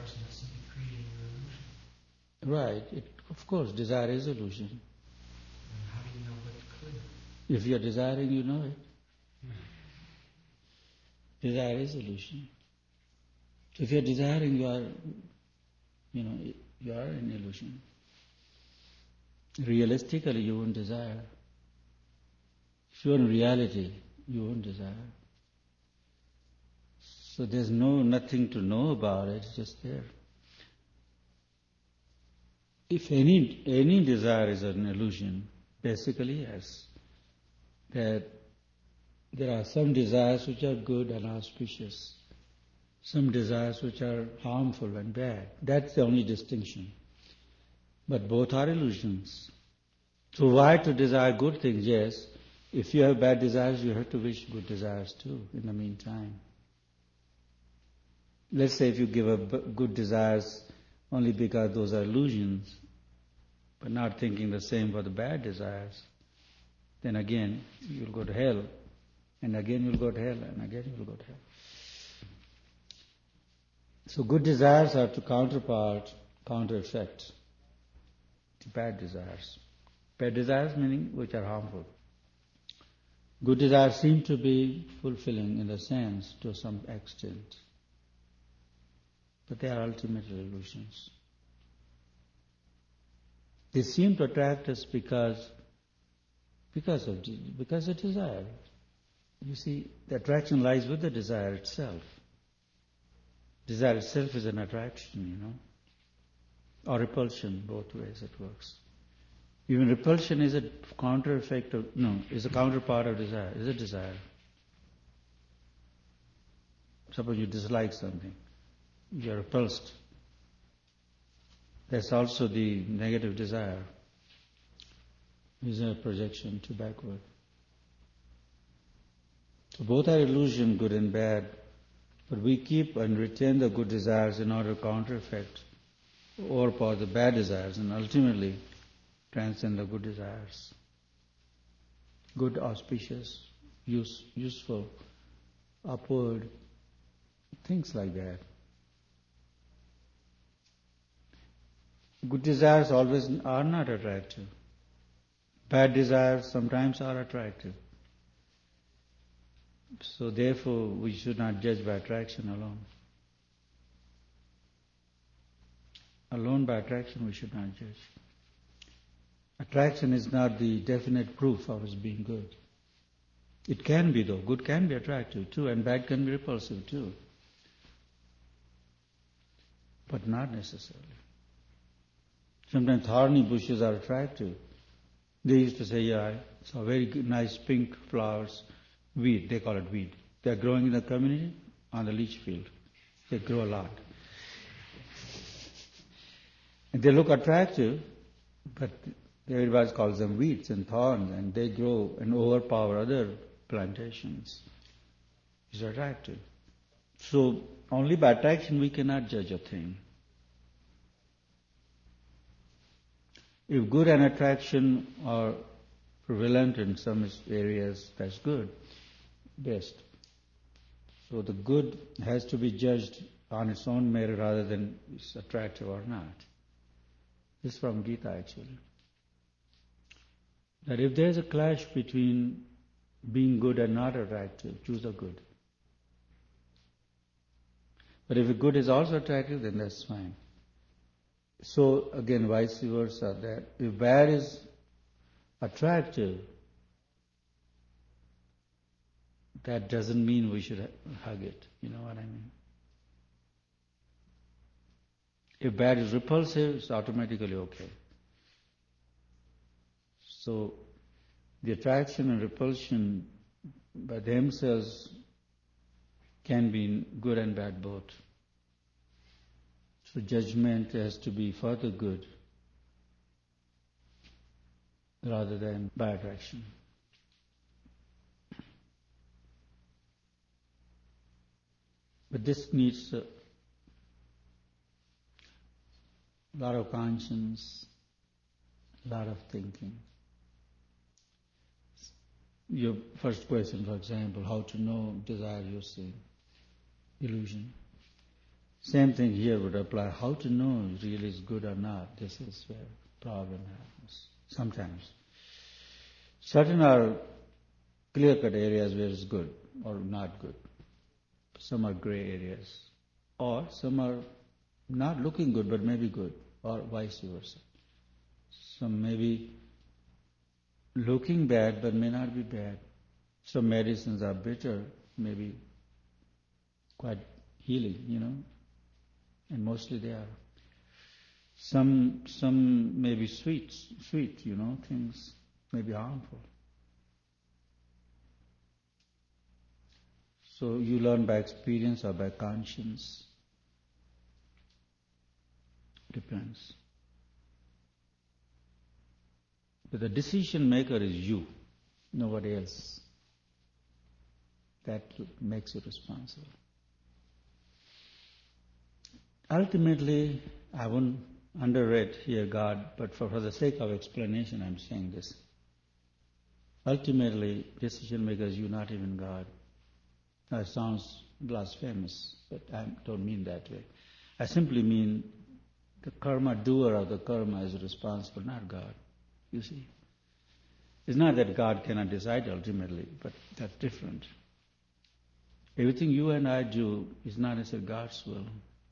person that's simply creating your illusion. Right. Of course, desire is illusion. And how do you know what's clear? If you are desiring, you know it. Desire is illusion. So if you are desiring, you are in illusion. Realistically, you won't desire. If you are in reality, you won't desire. So there's nothing to know about it, it's just there. If any desire is an illusion, basically yes. That there are some desires which are good and auspicious, some desires which are harmful and bad. That's the only distinction. But both are illusions. So why to desire good things? Yes, if you have bad desires, you have to wish good desires too in the meantime. Let's say if you give up good desires only because those are illusions, but not thinking the same for the bad desires, then again you'll go to hell, and again you'll go to hell, and again you'll go to hell. So good desires are to counter effect to bad desires. Bad desires meaning which are harmful. Good desires seem to be fulfilling in the sense to some extent, but they are ultimately illusions. They seem to attract us because of desire. You see, the attraction lies with the desire itself. Desire itself is an attraction, or repulsion, both ways it works. Even repulsion is a is a counterpart of desire, is a desire. Suppose you dislike something, you are repulsed. That's also the negative desire, is a projection to backward. So both are illusion, good and bad, but we keep and retain the good desires in order to counter effect or for the bad desires and ultimately transcend the good desires. Good, auspicious, useful, upward, things like that. Good desires always are not attractive. Bad desires sometimes are attractive. So therefore, we should not judge by attraction alone. Alone by attraction, we should not judge. Attraction is not the definite proof of its being good. It can be though. Good can be attractive too, and bad can be repulsive too. But not necessarily. Sometimes thorny bushes are attractive. They used to say, I saw very good, nice pink flowers, weed, they call it weed. They are growing in the community on the leach field. They grow a lot. And they look attractive, but everybody calls them weeds and thorns, and they grow and overpower other plantations. It's attractive. So only by attraction we cannot judge a thing. If good and attraction are prevalent in some areas, that's good, best. So the good has to be judged on its own merit rather than it's attractive or not. This is from Gita actually. That if there is a clash between being good and not attractive, choose the good. But if the good is also attractive, then that's fine. So again, vice versa, that if bad is attractive, that doesn't mean we should hug it. You know what I mean? If bad is repulsive, it's automatically okay. So the attraction and repulsion by themselves can be good and bad both. So judgment has to be for the good rather than by attraction. But this needs a lot of conscience, a lot of thinking. Your first question, for example, how to know desire, you say, illusion. Same thing here would apply. How to know really is good or not? This is where problem happens. Sometimes. Certain are clear-cut areas where it's good or not good. Some are gray areas. Or some are not looking good but maybe good, or vice versa. Some may be looking bad but may not be bad. Some medicines are bitter, maybe quite healing, and mostly they are. Some may be sweet, things may be harmful. So you learn by experience or by conscience. Depends. But the decision maker is you, nobody else. That makes you responsible. Ultimately, I won't underrate here God, but for the sake of explanation I'm saying this. Ultimately, decision maker is you, not even God. That sounds blasphemous, but I don't mean that way. I simply mean the karma doer of the karma is responsible, not God. You see? It's not that God cannot decide ultimately, but that's different. Everything you and I do is not necessarily God's will.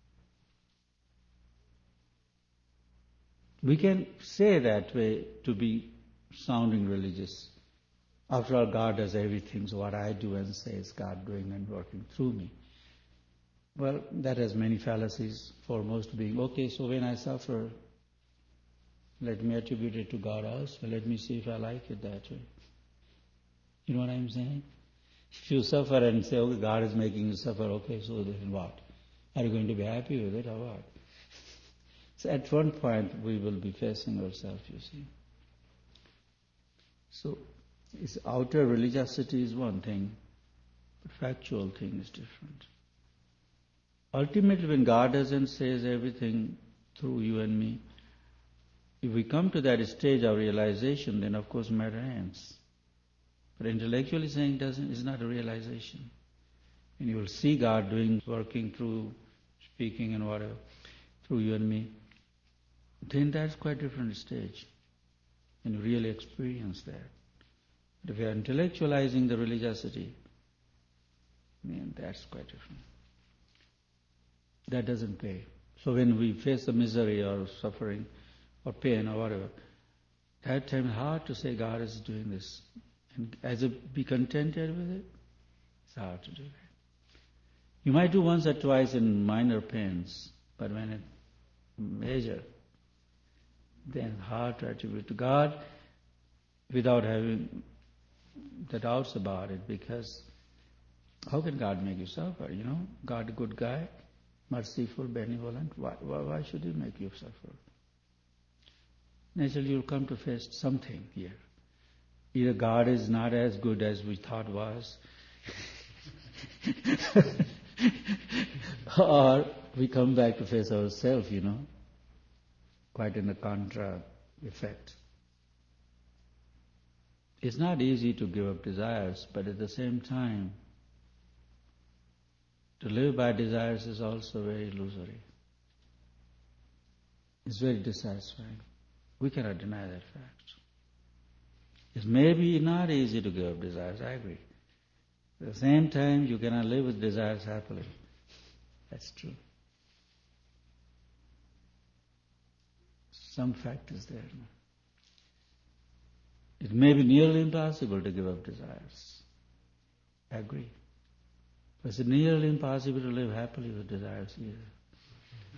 We can say that way to be sounding religious. After all, God does everything, so what I do and say is God doing and working through me. Well, that has many fallacies, foremost being, okay, so when I suffer, let me attribute it to God also. Let me see if I like it that way. You know what I'm saying? If you suffer and say, okay, God is making you suffer, okay, so then what? Are you going to be happy with it or what? So at one point we will be facing ourselves, you see. So outer religiosity is one thing, but factual thing is different. Ultimately, when God does and says everything through you and me, if we come to that stage of realization, then of course matter ends. But intellectually saying is not a realization. And you will see God doing, working through, speaking and whatever, through you and me. Then that's quite a different stage. And you really experience that. But if you are intellectualizing the religiosity, then that's quite different. That doesn't pay. So when we face the misery or suffering or pain or whatever, that time it's hard to say God is doing this. And as a be contented with it, it's hard to do that. You might do once or twice in minor pains, but when it's major, then hard to attribute to God without having the doubts about it, because how can God make you suffer? God a good guy, merciful, benevolent. Why should He make you suffer? Naturally, you'll come to face something here. Either God is not as good as we thought was, or we come back to face ourselves, quite in a contra effect. It's not easy to give up desires, but at the same time, to live by desires is also very illusory. It's very dissatisfying. We cannot deny that fact. It may be not easy to give up desires, I agree. At the same time, you cannot live with desires happily. That's true. Some fact is there. It may be nearly impossible to give up desires. I agree. But it's nearly impossible to live happily with desires either.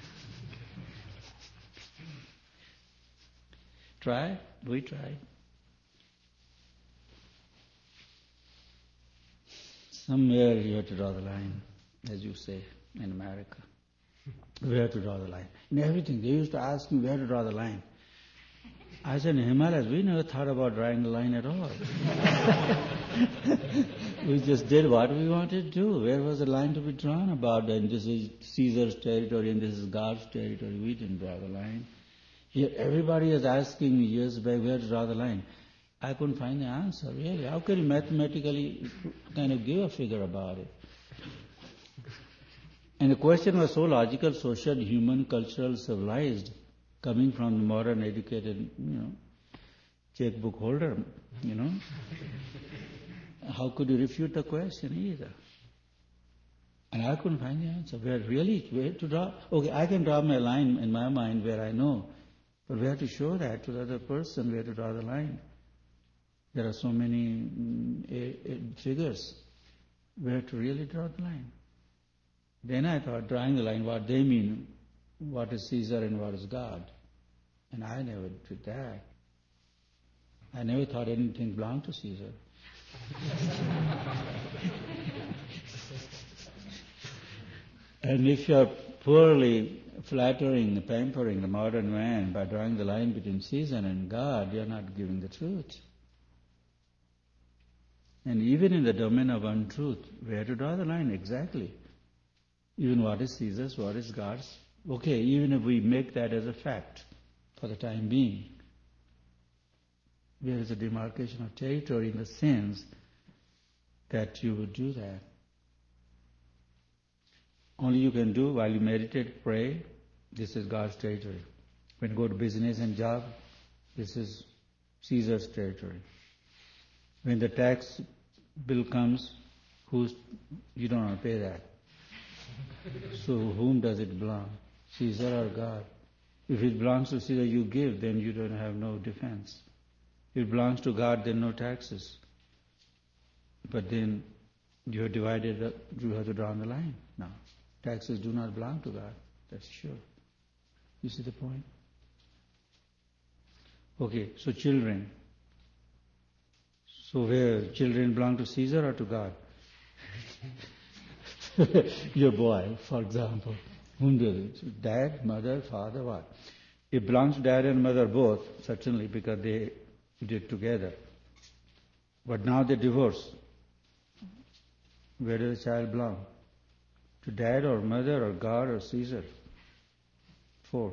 Try? We tried. Somewhere you have to draw the line, as you say in America. Where to draw the line? In everything. They used to ask me where to draw the line. I said, in Himalayas, we never thought about drawing the line at all. We just did what we wanted to do. Where was the line to be drawn about? And this is Caesar's territory and this is God's territory. We didn't draw the line. Here, everybody is asking me years back where to draw the line. I couldn't find the answer, really. How can you mathematically kind of give a figure about it? And the question was so logical, social, human, cultural, civilized, coming from the modern, educated, checkbook holder, How could you refute the question either? And I couldn't find the answer. Where to draw? Okay, I can draw my line in my mind where I know, but where to show that to the other person, where to draw the line? There are so many figures. Where to really draw the line? Then I thought, drawing the line, what they mean, what is Caesar and what is God. And I never did that. I never thought anything belonged to Caesar. And if you are poorly flattering, pampering the modern man by drawing the line between Caesar and God, you are not giving the truth. And even in the domain of untruth, where to draw the line exactly? Even what is Caesar's, what is God's? Okay, even if we make that as a fact for the time being, there is a demarcation of territory in the sense that you would do that. Only you can do while you meditate, pray, this is God's territory. When you go to business and job, this is Caesar's territory. When the tax bill comes, you don't want to pay that. So whom does it belong? Caesar or God? If it belongs to Caesar, you give, then you don't have no defense. If it belongs to God, then no taxes. But then you have divided up, you have to draw the line now. Taxes do not belong to God, that's sure. You see the point? Okay, so children. So where children belong to Caesar or to God? Your boy, for example. Whom does it? Dad, mother, father, what? It belongs to dad and mother both, certainly, because they did together. But now they divorce. Where does the child belong? To dad or mother or God or Caesar? 4.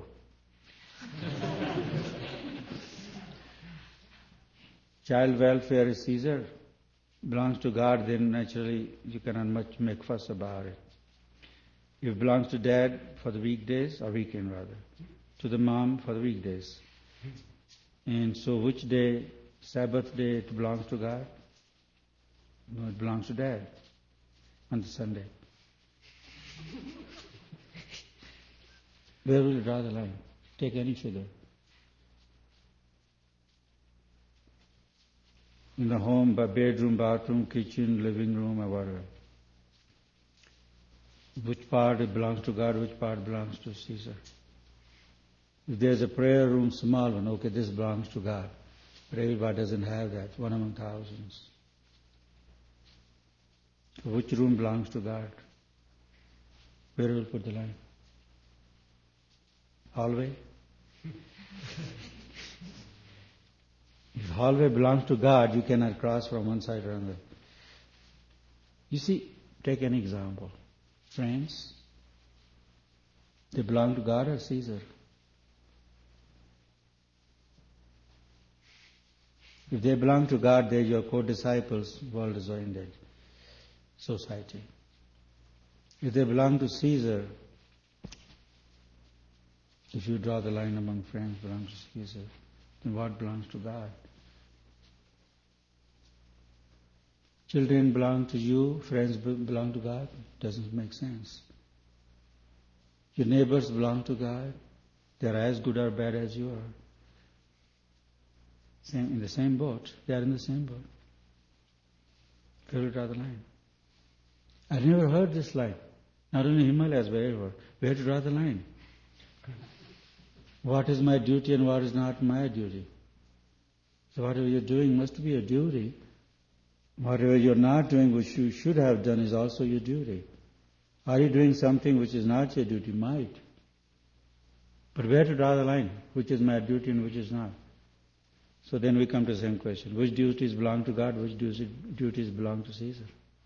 Child welfare is Caesar. Belongs to God, then naturally you cannot much make fuss about it. If it belongs to dad for the weekdays, or weekend rather, to the mom for the weekdays. And so which day, Sabbath day, it belongs to God? No, it belongs to dad on the Sunday. Where will you draw the line? Take any figure. In the home, bedroom, bathroom, kitchen, living room, or whatever. Which part belongs to God, which part belongs to Caesar? If there's a prayer room, small one, okay, this belongs to God. But everybody doesn't have that, one among thousands. So which room belongs to God? Where will put the line? Hallway? If hallway belongs to God, you cannot cross from one side or another. You see, take an example. Friends, they belong to God or Caesar? If they belong to God, they're your co-disciples, world is ended, society. If they belong to Caesar, if you draw the line among friends belong to Caesar, then what belongs to God? Children belong to you, friends belong to God, doesn't make sense. Your neighbors belong to God, they're as good or bad as you are. In the same boat, they are in the same boat. Where to draw the line? I never heard this line. Not only Himalayas, but everywhere. Where to draw the line? What is my duty and what is not my duty? So whatever you're doing must be a duty. Whatever you're not doing, which you should have done, is also your duty. Are you doing something which is not your duty? Might. But where to draw the line? Which is my duty and which is not? So then we come to the same question. Which duties belong to God? Which duties belong to Caesar?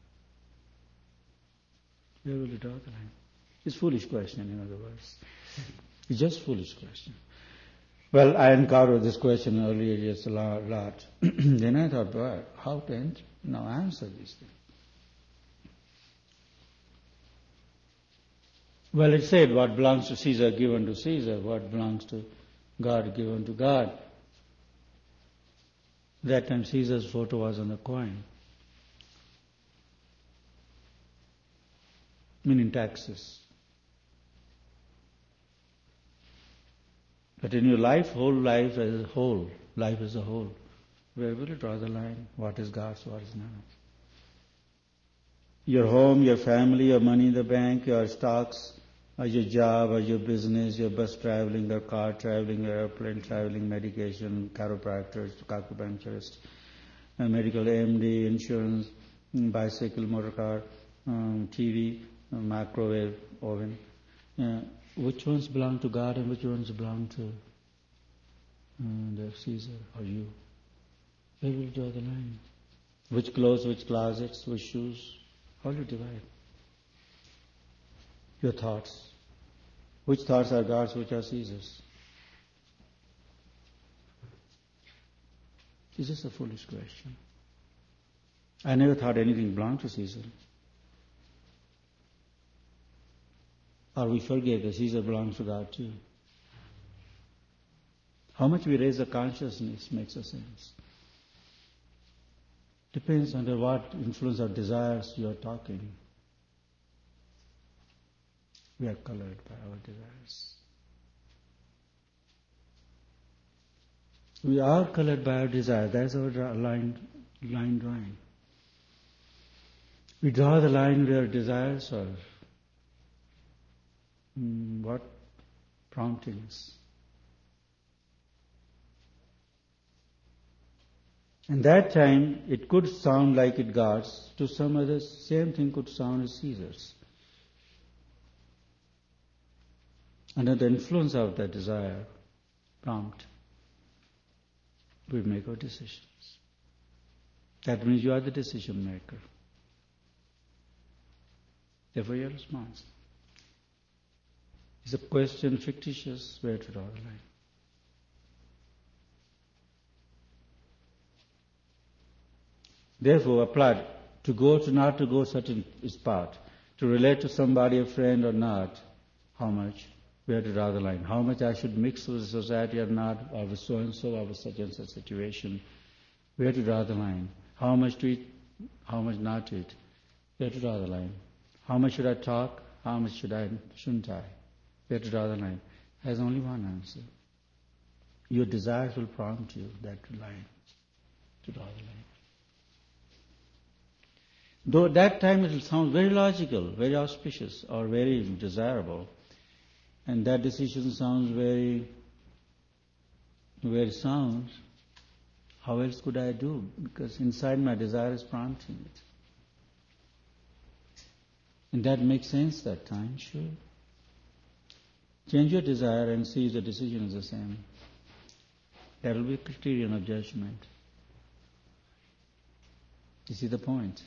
Where will you draw the line? It's a foolish question, in other words. It's just a foolish question. Well, I encountered this question earlier just a lot. Then I thought, well, how to now answer these things? Well, it said what belongs to Caesar given to Caesar, what belongs to God given to God. That time Caesar's photo was on the coin, meaning taxes. But in your life, whole life as a whole, where will you draw the line? What is God's, what is not? Your home, your family, your money in the bank, your stocks, or your job, or your business, your bus traveling, your car traveling, your airplane traveling, medication, chiropractors, acupuncturist, medical MD, insurance, bicycle, motor car, TV, microwave, oven. Which ones belong to God and which ones belong to the Caesar or you? Where will you draw the line? Which clothes, which closets, which shoes? How do you divide? Your thoughts. Which thoughts are God's, which are Caesar's? It's just a foolish question. I never thought anything belonged to Caesar. Or we forget that Caesar belongs to God too. How much we raise the consciousness makes a sense. Depends under what influence or desires you are talking. We are colored by our desires. We are colored by our desires. That's our line drawing. We draw the line where desires are. What promptings? And that time, it could sound like it God's. To some others, same thing could sound as Caesar's. Under the influence of that desire, prompt, we make our decisions. That means you are the decision maker. Therefore, your response. Is a question fictitious? Where to draw the line? Therefore, applied to go to not to go certain is part. To relate to somebody, a friend or not, how much? Where to draw the line? How much I should mix with society or not, or with so and so, or with such and such situation? Where to draw the line? How much to eat? How much not to eat? Where to draw the line? How much should I talk? How much shouldn't I? Where to draw the line? Has only one answer. Your desires will prompt you that line, to draw the line. Though at that time it will sound very logical, very auspicious, or very desirable, and that decision sounds very, very sound, how else could I do? Because inside my desire is prompting it. And that makes sense that time, sure. Change your desire and see if the decision is the same. That will be a criterion of judgment. You see the point?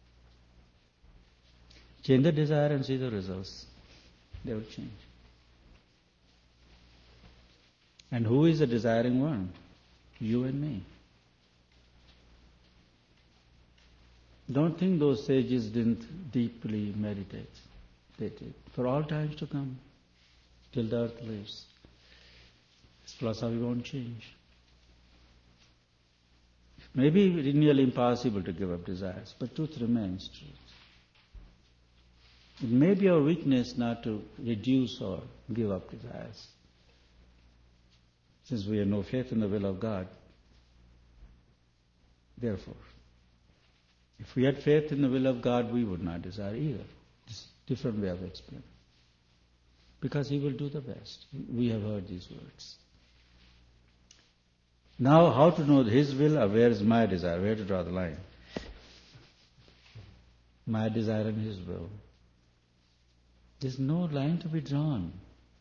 Change the desire and see the results. They will change. And who is the desiring one? You and me. Don't think those sages didn't deeply meditate. They did. For all times to come, till the earth lives. This philosophy won't change. Maybe it's nearly impossible to give up desires, but truth remains truth. It may be our weakness not to reduce or give up desires. Since we have no faith in the will of God, therefore, if we had faith in the will of God, we would not desire either. It's a different way of explaining. Because He will do the best. We have heard these words. Now, how to know His will or where is my desire? Where to draw the line? My desire and His will. There's no line to be drawn.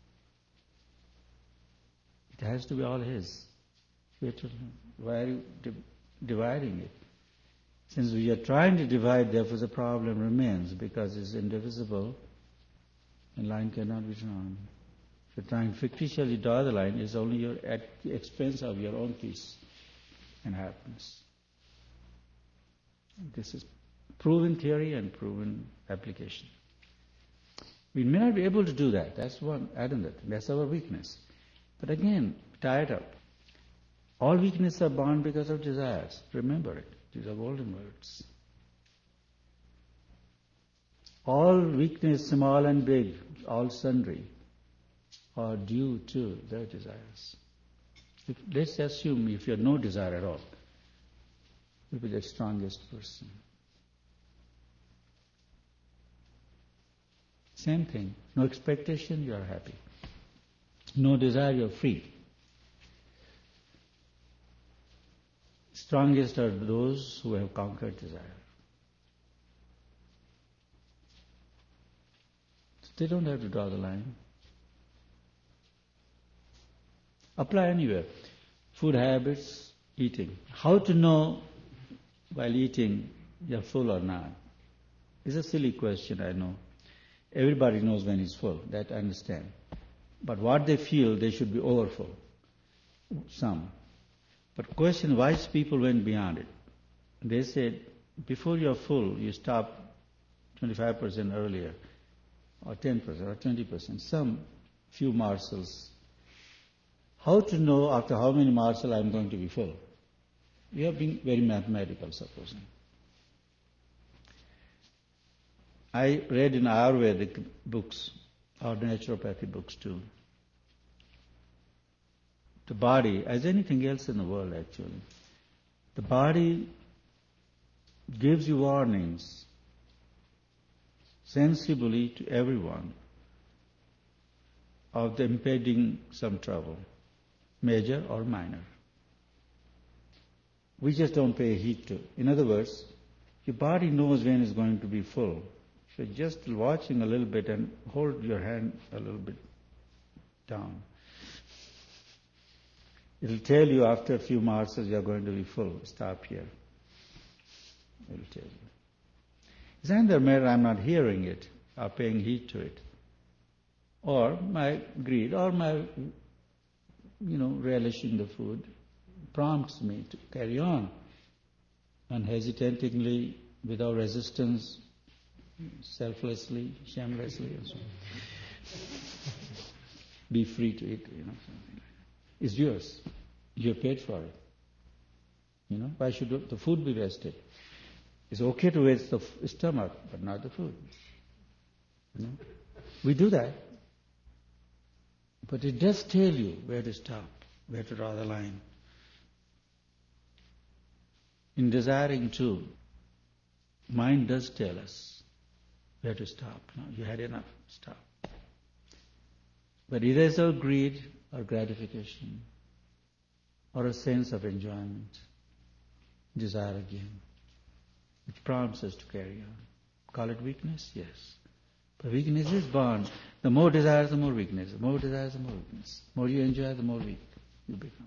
It has to be all His. Why are you dividing it? Since we are trying to divide, therefore the problem remains because it's indivisible and line cannot be drawn. If you're trying fictitiously to draw the line, it's only at the expense of your own peace and happiness. This is proven theory and proven application. We may not be able to do that. That's one add-on that. That's our weakness. But again, tied up. All weaknesses are born because of desires. Remember it. These are golden words. All weakness, small and big, all sundry, are due to their desires. Let's assume if you have no desire at all, you'll be the strongest person. Same thing. No expectation, you are happy. No desire, you are free. Strongest are those who have conquered desire. They don't have to draw the line. Apply anywhere. Food habits, eating. How to know while eating you're full or not? It's a silly question, I know. Everybody knows when he's full, that I understand. But what they feel, they should be overfull. Some. But question, wise people went beyond it. They said, before you're full, you stop 25% earlier, or 10% or 20%, some few morsels. How to know after how many morsels I'm going to be full? We are being very mathematical, supposing. I read in Ayurvedic books, or naturopathy books too. The body, as anything else in the world actually, the body gives you warnings sensibly to everyone of the impending some trouble, major or minor. We just don't pay heed to. In other words, your body knows when it's going to be full. So just watching a little bit and hold your hand a little bit down. It'll tell you after a few morsels you're going to be full. Stop here. It'll tell you. It's either a matter I'm not hearing it or paying heed to it, or my greed or my, relish in the food prompts me to carry on unhesitatingly, without resistance, selflessly, shamelessly, and so on. Be free to eat, something like that. It's yours. You paid for it. Why should the food be wasted? It's okay to waste the stomach, but not the food. We do that. But it does tell you where to stop, where to draw the line. In desiring too, mind does tell us where to stop. No, you had enough, stop. But either it's our greed or gratification, or a sense of enjoyment, desire again, which prompts us to carry on. Call it weakness? Yes. But weakness is born. The more desires, the more weakness. The more desires, the more weakness. The more you enjoy, the more weak you become.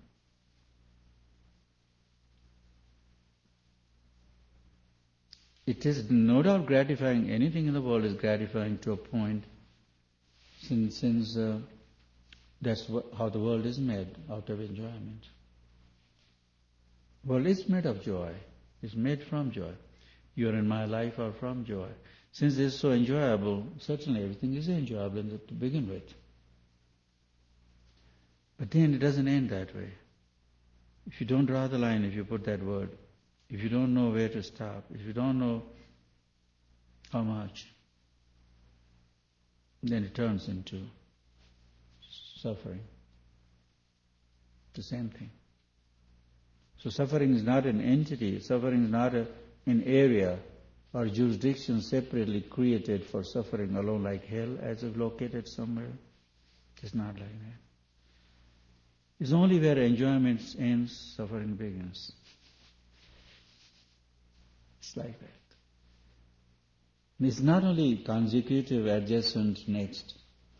It is no doubt gratifying. Anything in the world is gratifying to a point, since that's how the world is made, out of enjoyment. The world is made of joy. It's made from joy. You are in my life or from joy. Since it's so enjoyable, certainly everything is enjoyable to begin with. But then it doesn't end that way. If you don't draw the line, if you put that word, if you don't know where to stop, if you don't know how much, then it turns into suffering. The same thing. So suffering is not an entity, suffering is not an area or jurisdiction separately created for suffering alone, like hell as if located somewhere. It's not like that. It's only where enjoyment ends, suffering begins. It's like that. It's not only consecutive, adjacent, next.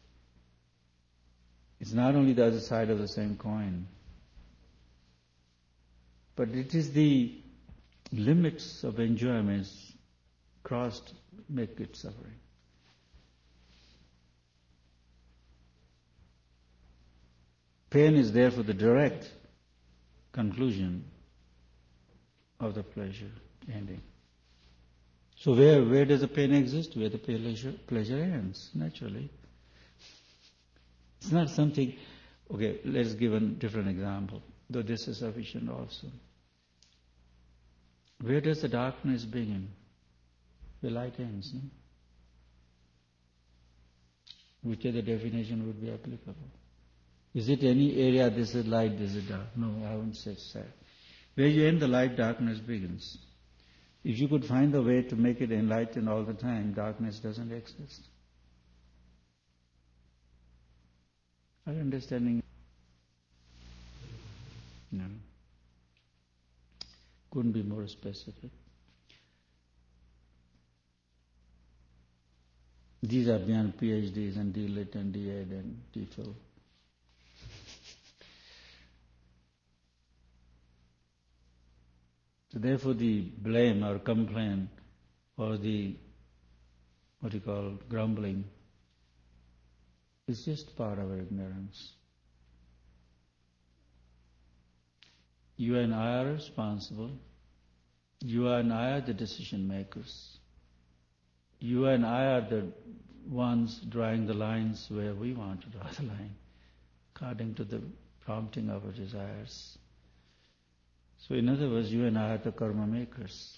It's not only the other side of the same coin. But it is the limits of enjoyments crossed make it suffering. Pain is therefore the direct conclusion of the pleasure ending. So where does the pain exist? Where the pleasure ends, naturally. It's not something. Okay, let's give a different example, though this is sufficient also. Where does the darkness begin? The light ends. No? Which other definition would be applicable? Is it any area this is light, this is dark? No, I won't say that. Where you end the light, darkness begins. If you could find a way to make it enlightened all the time, darkness doesn't exist. Are you understanding? No. Couldn't be more specific. These are beyond PhDs and D.Lit and D.Ed and D.Phil. So therefore the blame or complaint or the, grumbling is just part of our ignorance. You and I are responsible. You and I are the decision makers. You and I are the ones drawing the lines where we want to draw the line, according to the prompting of our desires. So in other words, you and I are the karma makers.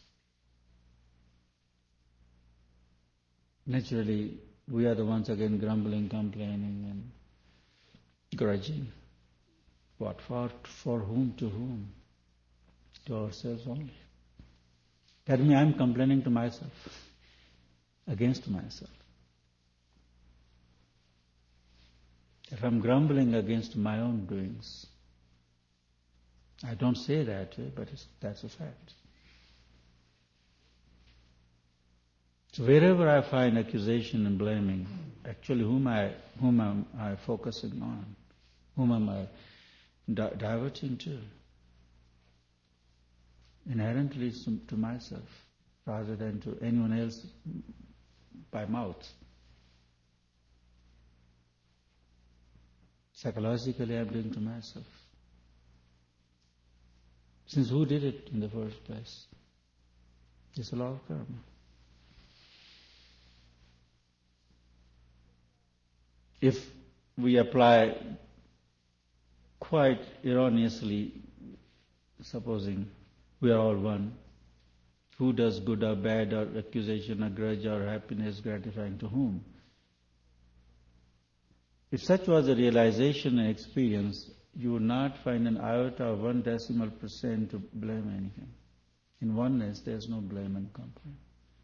Naturally, we are the ones again grumbling, complaining and grudging. What for? For whom? To whom? To ourselves only. That means I am complaining to myself, against myself. If I am grumbling against my own doings, I don't say that way, but that's a fact. So wherever I find accusation and blaming, actually whom am I focusing on? Whom am I diverting to? Inherently to myself, rather than to anyone else by mouth. Psychologically, I'm doing to myself. Since who did it in the first place? It's a law of karma. If we apply quite erroneously, supposing we are all one, who does good or bad or accusation or grudge or happiness gratifying to whom? If such was a realization and experience, you would not find an iota of 0.1% to blame anything. In oneness, there is no blame and complaint.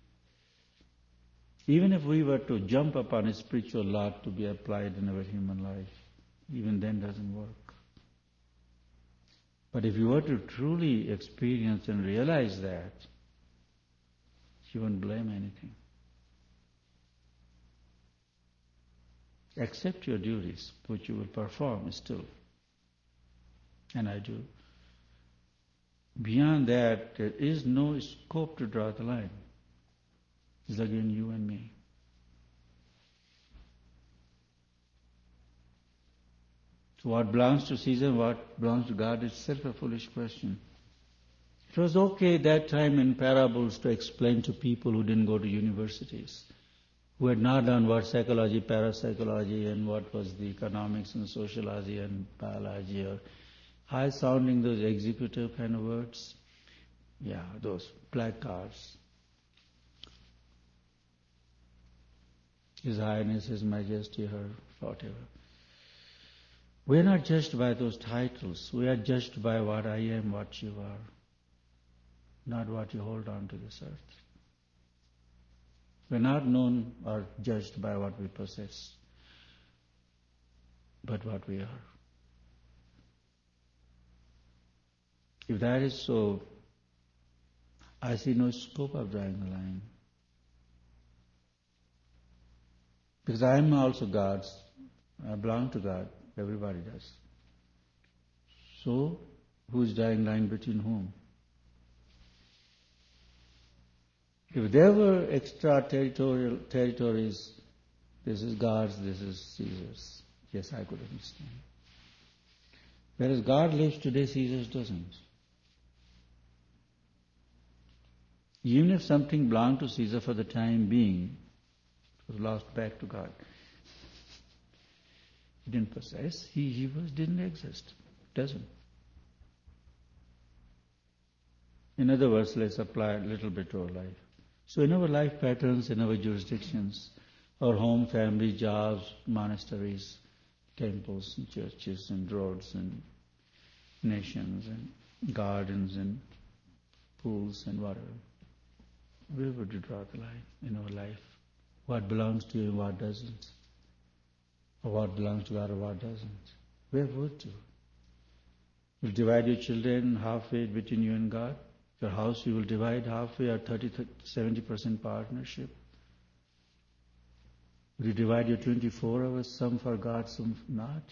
Even if we were to jump upon a spiritual law to be applied in our human life, even then doesn't work. But if you were to truly experience and realize that, you won't blame anything. Accept your duties, which you will perform still. And I do. Beyond that, there is no scope to draw the line. It's again you and me. So what belongs to Caesar, what belongs to God, is itself a foolish question. It was okay that time in parables to explain to people who didn't go to universities, who had not done what psychology, parapsychology, and what was the economics and sociology and biology, or high-sounding those executive kind of words. Yeah, those placards. His Highness, His Majesty, her, whatever. We are not judged by those titles. We are judged by what I am, what you are, not what you hold on to this earth. We are not known or judged by what we possess, but what we are. If that is so, I see no scope of drawing the line. Because I am also God's. I belong to God. Everybody does. So, who is drawing line between whom? If there were extra-territorial territories, this is God's, this is Caesar's. Yes, I could understand. Whereas God lives today, Caesar doesn't. Even if something belonged to Caesar for the time being, it was lost back to God. He didn't possess, didn't exist. Doesn't. In other words, let's apply a little bit to our life. So in our life patterns, in our jurisdictions, our home, family, jobs, monasteries, temples and churches and roads and nations and gardens and pools and whatever, where would you draw the line in our life? What belongs to you and what doesn't? Or what belongs to God or what doesn't? Where would you? You'll divide your children halfway between you and God. Your house you will divide halfway or 70% partnership. Will you divide your 24 hours, some for God, some not?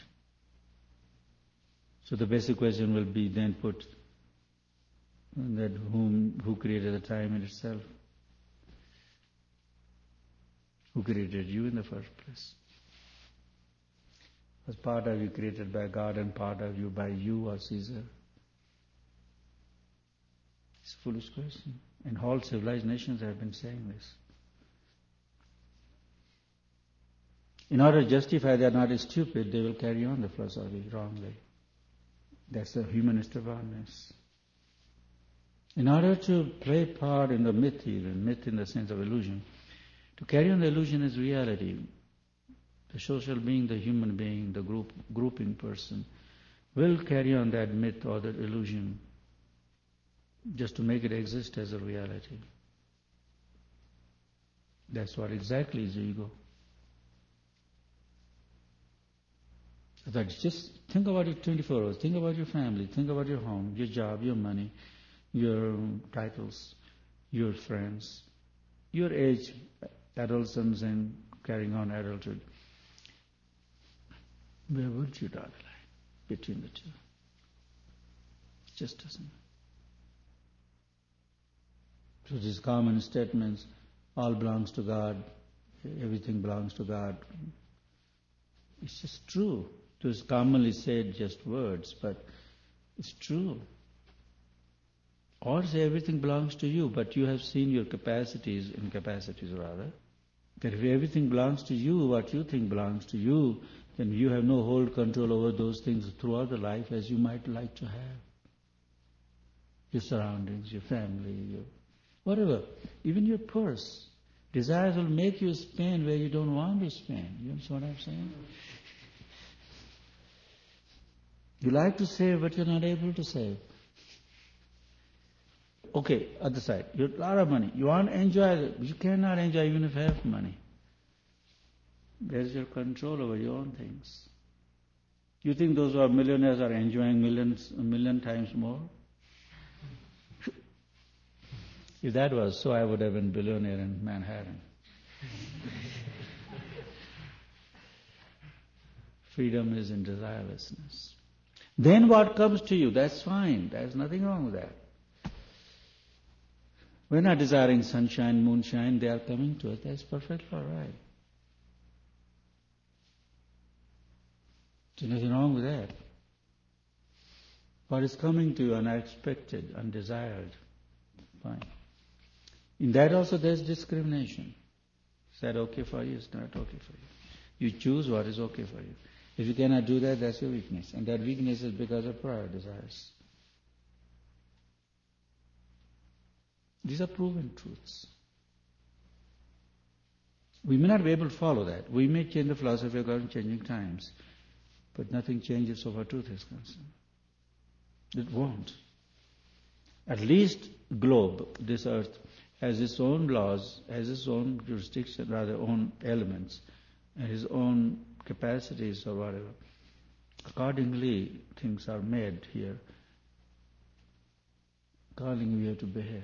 So the basic question will be then put that who created the time in itself? Who created you in the first place? Was part of you created by God and part of you by you or Caesar? It's a foolish question. And all civilized nations have been saying this. In order to justify they are not stupid, they will carry on the philosophy wrongly. That's the humanist awareness. In order to play part in the myth even, myth in the sense of illusion, to carry on the illusion as reality, the social being, the human being, the grouping person, will carry on that myth or that illusion just to make it exist as a reality. That's what exactly is ego. That just think about it 24 hours. Think about your family. Think about your home, your job, your money, your titles, your friends, your age, adolescence and carrying on adulthood. Where would you draw the line between the two? It just doesn't. So these common statements, all belongs to God, everything belongs to God. It's just true. It was commonly said just words, but it's true. Or say everything belongs to you, but you have seen your incapacities rather. That if everything belongs to you, what you think belongs to you, then you have no hold control over those things throughout the life as you might like to have. Your surroundings, your family, your whatever, even your purse. Desires will make you spend where you don't want to spend. You understand what I'm saying? You like to save, but you're not able to save. Okay, other side. You have a lot of money. You want to enjoy it. You cannot enjoy even if you have money. There's your control over your own things. You think those who are millionaires are enjoying a million times more? If that was so, I would have been billionaire in Manhattan. Freedom is in desirelessness. Then what comes to you, that's fine. There's nothing wrong with that. We're not desiring sunshine, moonshine, they are coming to us. That's perfectly all right. There's nothing wrong with that. What is coming to you unexpected, undesired, fine. In that also there's discrimination. Is that okay for you? It's not okay for you. You choose what is okay for you. If you cannot do that, that's your weakness. And that weakness is because of prior desires. These are proven truths. We may not be able to follow that. We may change the philosophy according to changing times, but nothing changes so far truth is concerned. It won't. At least globe, this earth, has its own laws, has its own jurisdiction, rather own elements, and its own capacities or whatever. Accordingly, things are made here. Accordingly, we have to behave.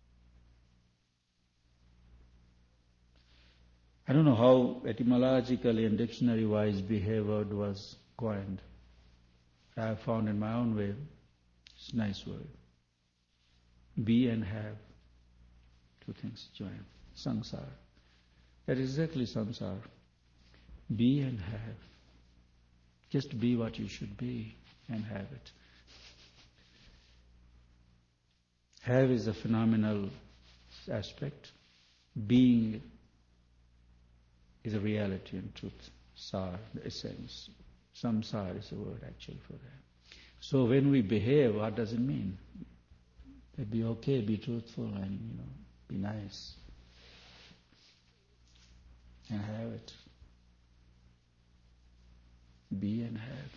I don't know how etymologically and dictionary-wise behave word was coined. I have found in my own way, it's a nice word. Be and have. Two things join. Samsara. That is exactly samsara. Be and have. Just be what you should be and have it. Have is a phenomenal aspect. Being is a reality and truth. Sar, the essence. Samsara is a word actually for that. So when we behave, what does it mean? Be okay, be truthful, and be nice, and have it. Be and have.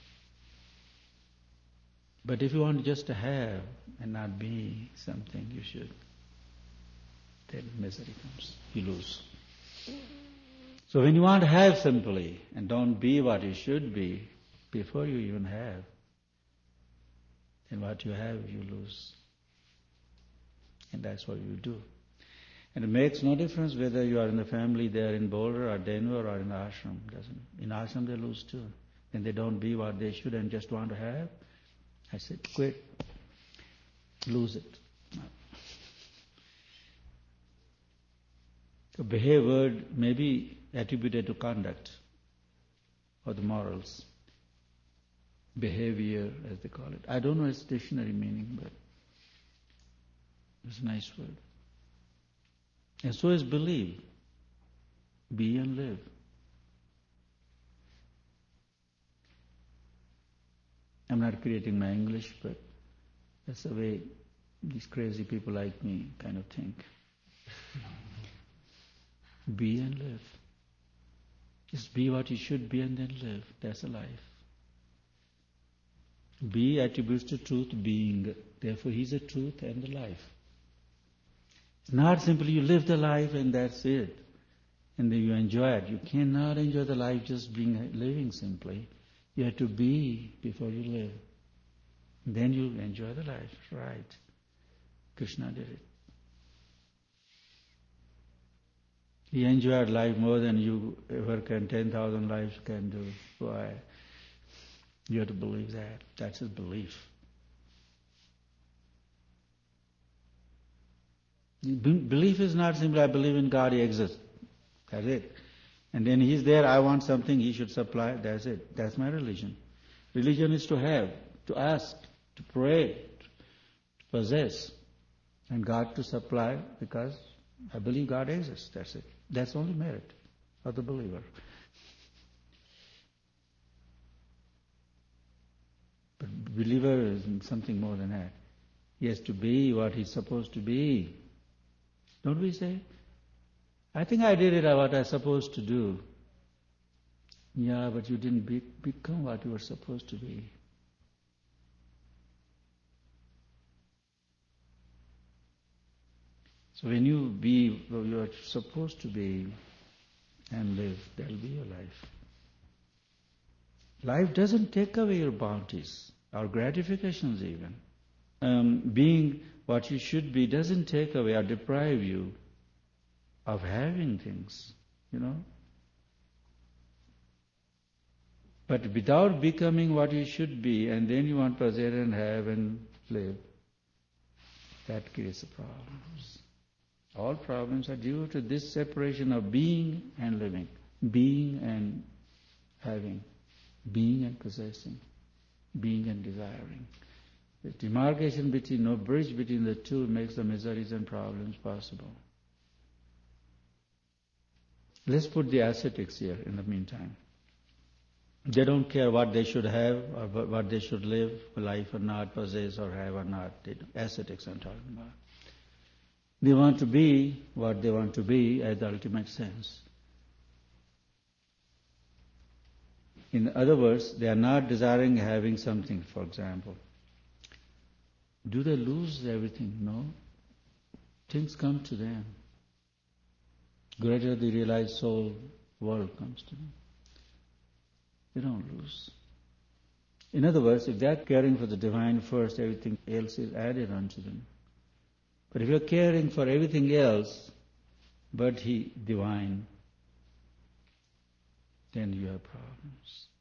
But if you want just to have and not be something, you should. Then misery comes. You lose. So when you want to have simply and don't be what you should be before you even have, then what you have you lose. And that's what you do. And it makes no difference whether you are in the family there in Boulder or Denver or in the ashram. In ashram they lose too. And they don't be what they should and just want to have. I said, quit. Lose it. The behave word may be attributed to conduct or the morals. Behavior, as they call it. I don't know its dictionary meaning, but it's a nice word. And so is believe. Be and live. I'm not creating my English, but that's the way these crazy people like me kind of think. Be and live. Just be what you should be and then live. That's a life. Be attributes to truth, being. Therefore, He's the truth and the life. It's not simply you live the life and that's it. And then you enjoy it. You cannot enjoy the life just living simply. You have to be before you live. Then you enjoy the life. Right. Krishna did it. He enjoyed life more than you ever can, 10,000 lives can do. Why? You have to believe that. That's his belief. Belief is not simply, I believe in God, He exists. That's it. And then He's there, I want something, He should supply, that's it. That's my religion. Religion is to have, to ask, to pray, to possess, and God to supply because I believe God exists, that's it. That's the only merit of the believer. But believer is something more than that. He has to be what he's supposed to be. Don't we say? I think I did it what I was supposed to do. Yeah, but you didn't become what you were supposed to be. So when you be what you are supposed to be and live, that will be your life. Life doesn't take away your bounties or gratifications even. Being what you should be doesn't take away or deprive you of having things, But without becoming what you should be, and then you want to possess and have and live, that creates the problems. All problems are due to this separation of being and living, being and having, being and possessing, being and desiring. The demarcation between, no bridge between the two makes the miseries and problems possible. Let's put the ascetics here in the meantime. They don't care what they should have or what they should live, life or not, possess or have or not. Ascetics I'm talking about. They want to be what they want to be as the ultimate sense. In other words, they are not desiring having something, for example. Do they lose everything? No. Things come to them. Greater the realized soul, world comes to them. They don't lose. In other words, if they are caring for the divine first, everything else is added unto them. But if you are caring for everything else, but He divine, then you have problems.